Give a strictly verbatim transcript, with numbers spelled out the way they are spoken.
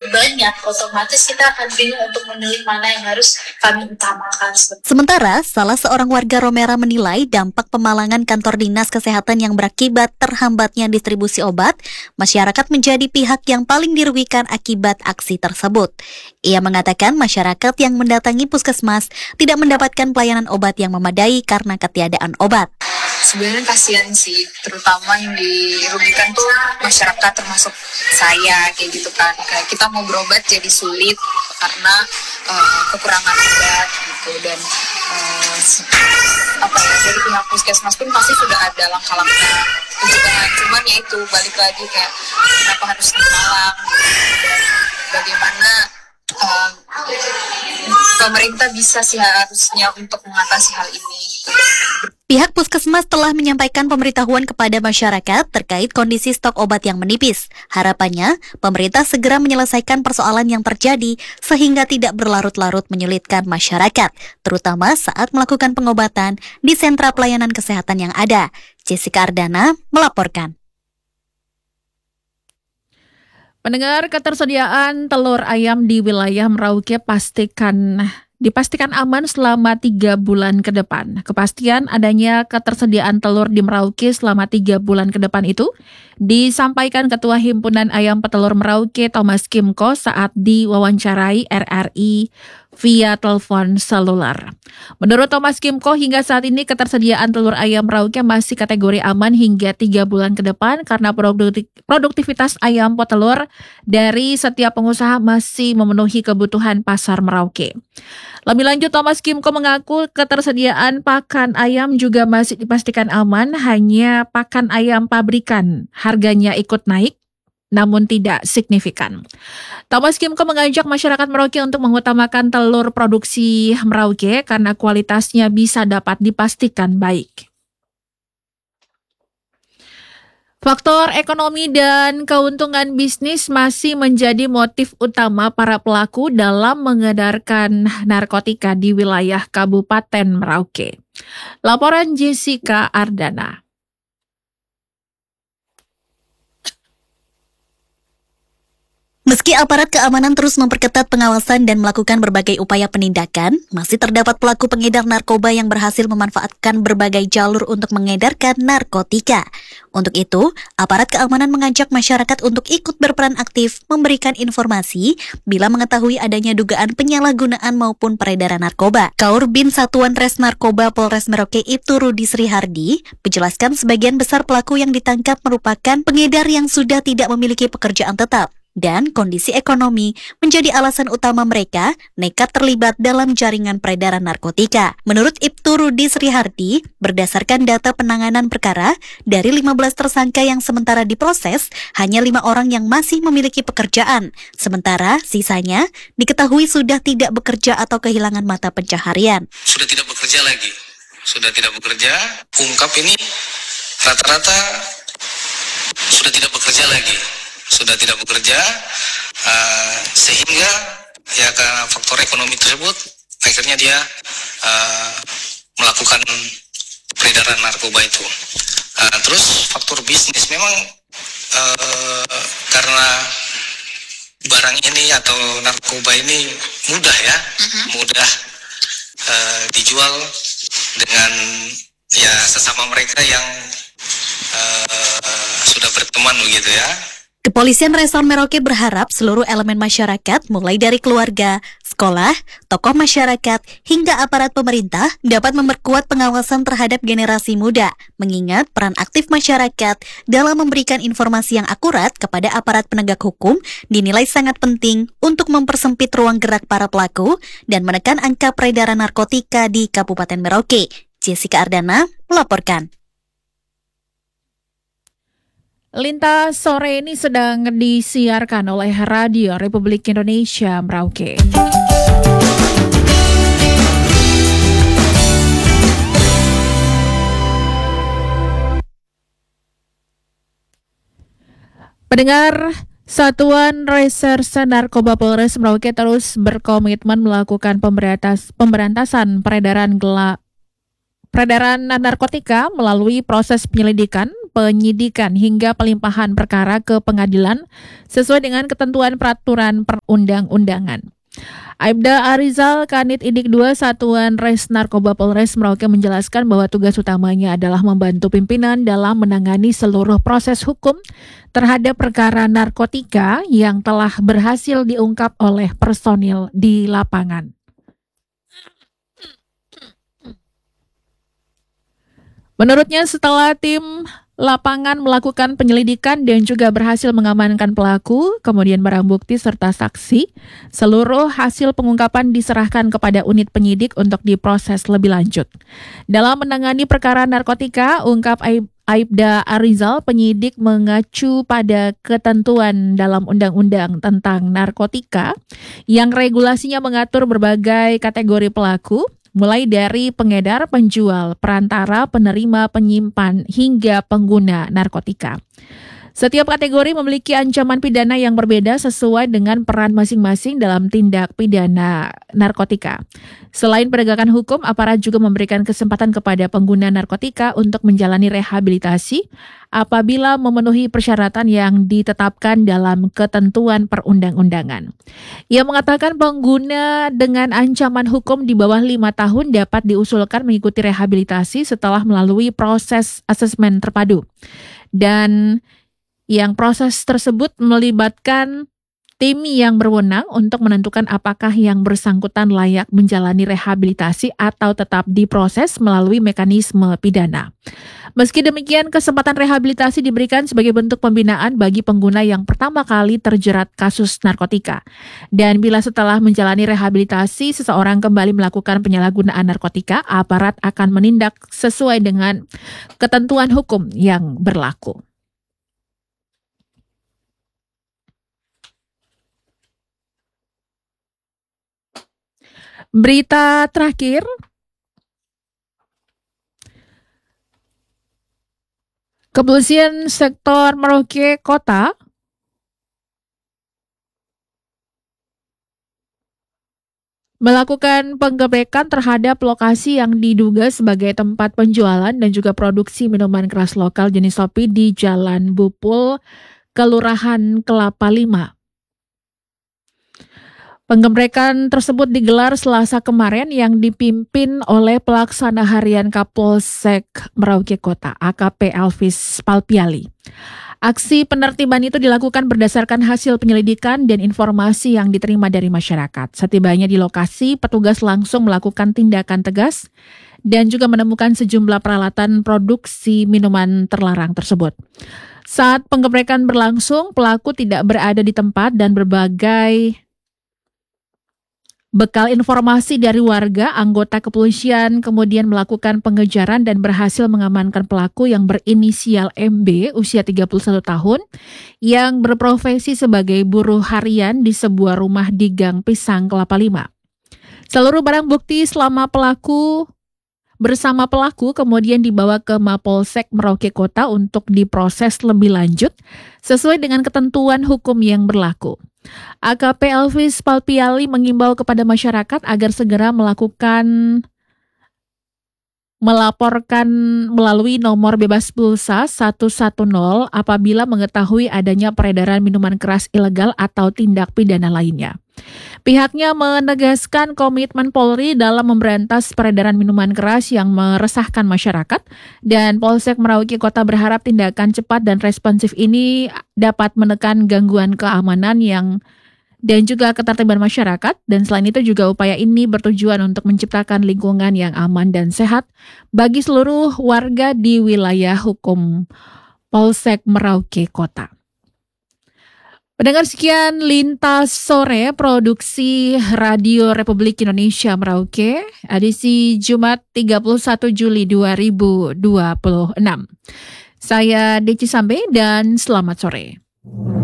banyak, otomatis kita akan bingung untuk memilih mana yang harus kami utamakan. Sementara, salah seorang warga Romera menilai dampak pemalangan kantor dinas kesehatan yang berakibat terhambatnya distribusi obat, masyarakat menjadi pihak yang paling dirugikan akibat aksi tersebut. Ia mengatakan masyarakat yang mendatangi puskesmas tidak mendapatkan pelayanan obat yang memadai karena ketiadaan obat. Sebenarnya kasihan sih, terutama yang dirugikan tuh masyarakat termasuk saya kayak gitu kan. Kayak kita mau berobat jadi sulit karena uh, kekurangan obat gitu, dan uh, apa ya, dari pihak puskesmas pun pasti sudah ada langkah-langkah pencegahan. Cuman ya itu balik lagi kayak kenapa harus dimalang gitu, dan bagaimana uh, pemerintah bisa sih harusnya untuk mengatasi hal ini gitu. Pihak puskesmas telah menyampaikan pemberitahuan kepada masyarakat terkait kondisi stok obat yang menipis. Harapannya, pemerintah segera menyelesaikan persoalan yang terjadi sehingga tidak berlarut-larut menyulitkan masyarakat, terutama saat melakukan pengobatan di sentra pelayanan kesehatan yang ada. Jessica Ardana melaporkan. Pendengar, ketersediaan telur ayam di wilayah Merauke pastikan dipastikan aman selama tiga bulan ke depan. Kepastian adanya ketersediaan telur di Merauke selama tiga bulan ke depan itu disampaikan Ketua Himpunan Ayam Petelur Merauke Thomas Kimco saat diwawancarai R R I via telepon seluler. Menurut Thomas Kimco, hingga saat ini ketersediaan telur ayam Merauke masih kategori aman hingga tiga bulan ke depan karena produktivitas ayam petelur dari setiap pengusaha masih memenuhi kebutuhan pasar Merauke. Lebih lanjut, Thomas Kimco mengaku ketersediaan pakan ayam juga masih dipastikan aman, hanya pakan ayam pabrikan harganya ikut naik, namun tidak signifikan. Thomas Kimco mengajak masyarakat Merauke untuk mengutamakan telur produksi Merauke karena kualitasnya bisa dapat dipastikan baik. Faktor ekonomi dan keuntungan bisnis masih menjadi motif utama para pelaku dalam mengedarkan narkotika di wilayah Kabupaten Merauke. Laporan Jessica Ardana. Meski aparat keamanan terus memperketat pengawasan dan melakukan berbagai upaya penindakan, masih terdapat pelaku pengedar narkoba yang berhasil memanfaatkan berbagai jalur untuk mengedarkan narkotika. Untuk itu, aparat keamanan mengajak masyarakat untuk ikut berperan aktif memberikan informasi bila mengetahui adanya dugaan penyalahgunaan maupun peredaran narkoba. Kaur Bin Satuan Res Narkoba Polres Merauke Ibtu Rudi Srihardi menjelaskan sebagian besar pelaku yang ditangkap merupakan pengedar yang sudah tidak memiliki pekerjaan tetap, dan kondisi ekonomi menjadi alasan utama mereka nekat terlibat dalam jaringan peredaran narkotika. Menurut Ibtu Rudi Srihardi, berdasarkan data penanganan perkara, dari lima belas tersangka yang sementara diproses, hanya lima orang yang masih memiliki pekerjaan. Sementara sisanya diketahui sudah tidak bekerja atau kehilangan mata pencaharian. Sudah tidak bekerja lagi, sudah tidak bekerja, ungkap ini rata-rata sudah tidak bekerja lagi. sudah tidak bekerja, uh, sehingga ya karena faktor ekonomi tersebut akhirnya dia uh, melakukan peredaran narkoba itu. Uh, terus faktor bisnis memang uh, karena barang ini atau narkoba ini mudah ya, uh-huh. mudah uh, dijual dengan ya sesama mereka yang uh, sudah berteman begitu ya. Kepolisian Resor Merauke berharap seluruh elemen masyarakat, mulai dari keluarga, sekolah, tokoh masyarakat, hingga aparat pemerintah dapat memperkuat pengawasan terhadap generasi muda, mengingat peran aktif masyarakat dalam memberikan informasi yang akurat kepada aparat penegak hukum dinilai sangat penting untuk mempersempit ruang gerak para pelaku dan menekan angka peredaran narkotika di Kabupaten Merauke. Jessica Ardana melaporkan. Lintas sore ini sedang disiarkan oleh Radio Republik Indonesia Merauke. Pendengar, Satuan Reserse Narkoba Polres Merauke terus berkomitmen melakukan pemberantas, pemberantasan peredaran gelap Peredaran narkotika melalui proses penyelidikan, penyidikan hingga pelimpahan perkara ke pengadilan sesuai dengan ketentuan peraturan perundang-undangan. Aibda Arizal, Kanit Indik dua Satuan Res Narkoba Polres Merauke menjelaskan bahwa tugas utamanya adalah membantu pimpinan dalam menangani seluruh proses hukum terhadap perkara narkotika yang telah berhasil diungkap oleh personil di lapangan. Menurutnya, setelah tim lapangan melakukan penyelidikan dan juga berhasil mengamankan pelaku, kemudian barang bukti serta saksi, seluruh hasil pengungkapan diserahkan kepada unit penyidik untuk diproses lebih lanjut. Dalam menangani perkara narkotika, ungkap Aibda Arizal, penyidik mengacu pada ketentuan dalam undang-undang tentang narkotika yang regulasinya mengatur berbagai kategori pelaku, mulai dari pengedar, penjual, perantara, penerima, penyimpan, hingga pengguna narkotika. Setiap kategori memiliki ancaman pidana yang berbeda sesuai dengan peran masing-masing dalam tindak pidana narkotika. Selain penegakan hukum, aparat juga memberikan kesempatan kepada pengguna narkotika untuk menjalani rehabilitasi apabila memenuhi persyaratan yang ditetapkan dalam ketentuan perundang-undangan. Ia mengatakan pengguna dengan ancaman hukum di bawah lima tahun dapat diusulkan mengikuti rehabilitasi setelah melalui proses asesmen terpadu. Dan yang proses tersebut melibatkan tim yang berwenang untuk menentukan apakah yang bersangkutan layak menjalani rehabilitasi atau tetap diproses melalui mekanisme pidana. Meski demikian, kesempatan rehabilitasi diberikan sebagai bentuk pembinaan bagi pengguna yang pertama kali terjerat kasus narkotika. Dan bila setelah menjalani rehabilitasi, seseorang kembali melakukan penyalahgunaan narkotika, aparat akan menindak sesuai dengan ketentuan hukum yang berlaku. Berita terakhir, Kepolisian Sektor Merauke Kota melakukan penggerebekan terhadap lokasi yang diduga sebagai tempat penjualan dan juga produksi minuman keras lokal jenis kopi di Jalan Bupul, Kelurahan Kelapa Lima. Penggebrekan tersebut digelar Selasa kemarin yang dipimpin oleh Pelaksana Harian Kapolsek Merauke Kota, A K P Elvis Palpiali. Aksi penertiban itu dilakukan berdasarkan hasil penyelidikan dan informasi yang diterima dari masyarakat. Setibanya di lokasi, petugas langsung melakukan tindakan tegas dan juga menemukan sejumlah peralatan produksi minuman terlarang tersebut. Saat penggebrekan berlangsung, pelaku tidak berada di tempat dan berbagai bekal informasi dari warga, anggota kepolisian kemudian melakukan pengejaran dan berhasil mengamankan pelaku yang berinisial M B, usia tiga puluh satu tahun, yang berprofesi sebagai buruh harian di sebuah rumah di Gang Pisang, Kelapa Lima. Seluruh barang bukti selama pelaku bersama pelaku kemudian dibawa ke Mapolsek Merauke Kota untuk diproses lebih lanjut sesuai dengan ketentuan hukum yang berlaku. A K P Elvis Palpiali mengimbau kepada masyarakat agar segera melakukan melaporkan melalui nomor bebas pulsa satu satu nol apabila mengetahui adanya peredaran minuman keras ilegal atau tindak pidana lainnya. Pihaknya menegaskan komitmen Polri dalam memberantas peredaran minuman keras yang meresahkan masyarakat, dan Polsek Merauke Kota berharap tindakan cepat dan responsif ini dapat menekan gangguan keamanan yang dan juga ketertiban masyarakat, dan selain itu juga upaya ini bertujuan untuk menciptakan lingkungan yang aman dan sehat bagi seluruh warga di wilayah hukum Polsek Merauke Kota. Pendengar, sekian Lintas Sore Produksi Radio Republik Indonesia Merauke, edisi Jumat tiga puluh satu Juli dua ribu dua puluh enam. Saya Deci Sambe dan selamat sore.